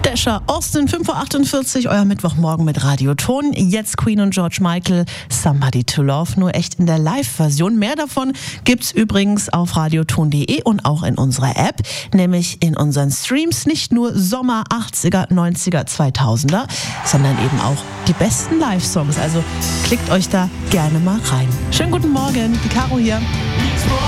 Dasher, Austin, 5:48 Uhr, euer Mittwochmorgen mit Radioton. Jetzt Queen und George Michael, Somebody to Love, nur echt in der Live-Version. Mehr davon gibt's übrigens auf radioton.de und auch in unserer App, nämlich in unseren Streams. Nicht nur Sommer 80er, 90er, 2000er, sondern eben auch die besten Live-Songs. Also klickt euch da gerne mal rein. Schönen guten Morgen, die Caro hier.